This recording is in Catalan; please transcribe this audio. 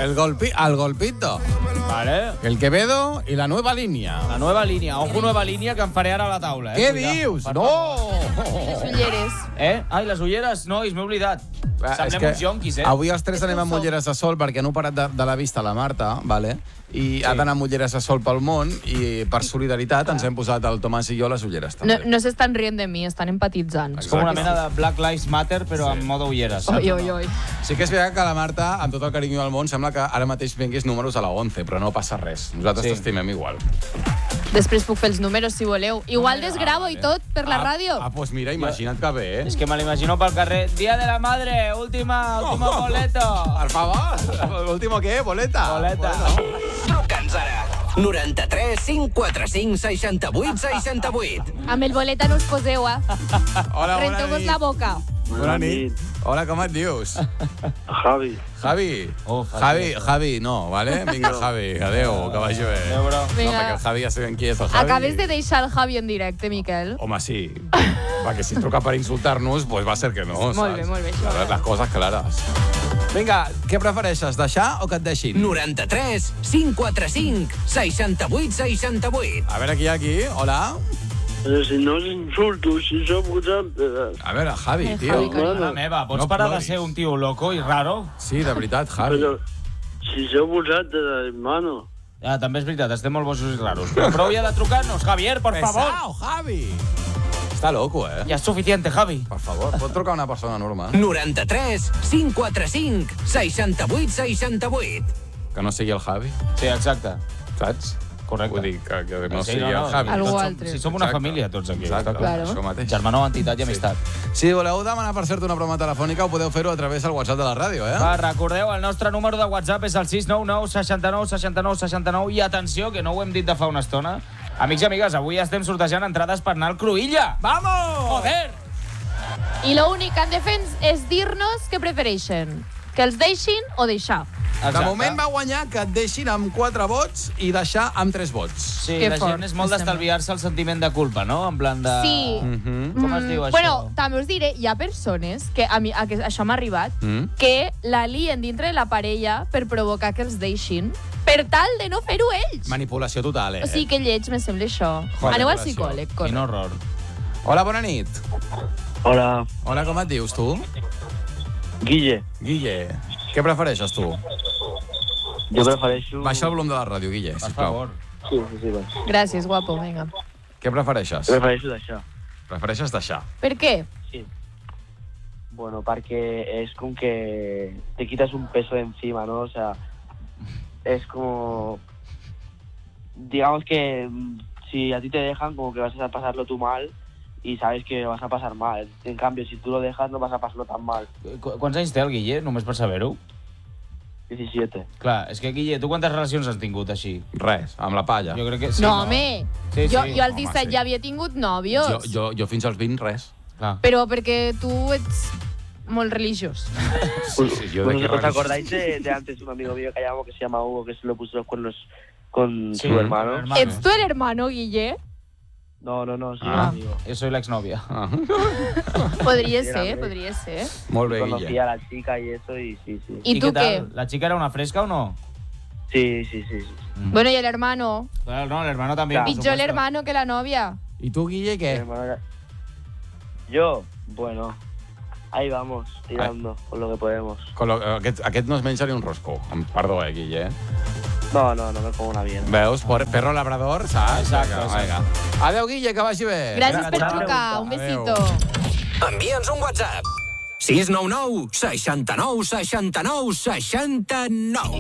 El golpito. Vale. El Quevedo i la nueva línia. La nueva línia. Ojo, nueva línia, que em faré ara a la taula. Què Cuidado. dius? No! Les ulleres. Ai, les ulleres, nois, m'he oblidat. Semblem uns jonquis, Avui els tres anem amb ulleres de sol perquè han operat de la vista la Marta, vale? I ha d'anar amb ulleres de sol pel món i per solidaritat ens hem posat el Tomàs i jo les ulleres també. No s'estan rient de mi, estan empatitzant. És com una mena de Black Lives Matter, però en modo ulleres. Oi, oi, oi. Sí que és veritat que la Marta, amb tot el carinyo del món, sembla que ara mateix vengués números a la 11, però no passa res. Nosaltres t'estimem igual. Després puc fer els números, si voleu. Igual desgravo i tot per la ràdio. Pues mira, imagina't que bé, És que me l'imagino pel carrer. Día de la madre, último boleto. Per favor, último què? Boleta. Boleta. Truca'ns ara. 93 545 68 68. Amb el boleta no us poseu, eh? Hola, bona Renteu-vos nit. la boca. Bona nit. Hola, com et dius? Javi. Javi. Javi. Javi, no, vale? Vinga, Javi, adeu, que vagi bé. Adéu, bro. No, Vinga. perquè el Javi ja sabem qui és el Javi. Acabes de deixar el Javi en directe, Miquel. Home, sí. Perquè si truca per insultar-nos, pues va a ser que no, saps? Molt bé, això. Les coses clares. Vinga, què prefereixes, deixar o que et deixin? 93 545 68 68. A veure qui hi ha aquí. Hola. Però si no insulto, si sóc vosaltres. A veure, Javi, El tio. Javi, Mare meva, pots No parar de ploris. ser un tio loco i raro? Sí, de veritat, Javi. Però si sóc vosaltres, hermano. Ja, també és veritat, estem molt bojos i raros. Però prou ja de trucar-nos, Javier, por favor. Pesao, Javi. Està loco, eh? Ja és suficiente, Javi. Per favor, pot trucar una persona normal? 93 545 68 68. Que no sigui el Javi, Sí, exacte. saps? Correcte. Vull dir, que no Sí, sigui el Javi. Algú Tots altre. Si som una Exacte. família, tots aquí. Exacte, Claro. això mateix. Germanor, entitat i amistat. Si voleu demanar per cert una broma telefònica, ho podeu fer-ho a través del WhatsApp de la ràdio, eh? Va, recordeu, el nostre número de WhatsApp és el 699 69 69 69 i atenció, que no ho hem dit de fa una estona. Amics i amigues, avui estem sortejant entrades per anar al Cruïlla. Vamos! Joder! I l'únic que han de fer és dir-nos què prefereixen. Que els deixin o deixar. De moment va guanyar que et deixin amb 4 vots i deixar amb 3 vots. Sí, Que la fort, gent és molt em sembla. d'estalviar-se el sentiment de culpa, no? En plan de... Sí. Com es diu això? Bueno, també us diré, hi ha persones que a mi que això m'ha arribat, que la lien dintre de la parella per provocar que els deixin, per tal de no fer-ho ells. Manipulació total, eh? O sigui, que lleig me sembla això. Joder, Aneu al manipulació. psicòleg, Quin correcte. horror. Hola, bona nit. Hola, Hola, com et dius, tu? Guille. Guille. Què prefereixes, tu? Jo prefereixo... Baixa el volum de la ràdio, Guille, Per sisplau. favor. Sí, vaig. Gràcies, guapo, vinga. Què prefereixes? Prefereixo deixar. Prefereixes deixar. Per què? Sí. Bueno, porque es como que te quitas un peso de encima, ¿no? O sea, es como... Digamos que si a ti te dejan, como que vas a pasarlo tú mal y sabes que vas a pasar mal. En cambio, si tú lo dejas, no vas a pasarlo tan mal. Quants anys té el Guille, només per saber-ho? 17. Clar, és que, Guille, tu quantes relacions has tingut així? Res, amb la palla. Jo crec que sí. No, home. Sí, Jo sí. als Home, 17 sí. ja havia tingut nòvios. Jo fins als 20, res. Clar. Però perquè tu ets molt religiós. Sí, jo de què ¿Os acordáis de antes un amigo mío que llamó que se llama Hugo, que se lo puso los cuernos con Sí, su hermano? Ets tu el hermano, Guille? No, sí, Ah. amigo. Jo soy l'exnòvia. Ah. Podria Era ser, bé. podria ser. Molt bé, Conocía Guille. a la chica y eso, y sí. I tu què? ¿La chica era una fresca o no? Sí. Bueno, y el hermano. Claro, no, el hermano también. por Pitjor el supuesto. hermano que la novia. I tu, Guille, Mi què? hermano- Yo, bueno, ahí vamos, tirando con lo que podemos. Aquest no es menja ni un rosco. Perdó, Guille. No, me como una bien. Veus? Perro labrador, saps? Exacte. Vinga. Adéu, Guille, que vagi bé. Gràcies per Gràcies. trucar. Un Adéu. besito. Envia'ns un WhatsApp. 699 69 69 69.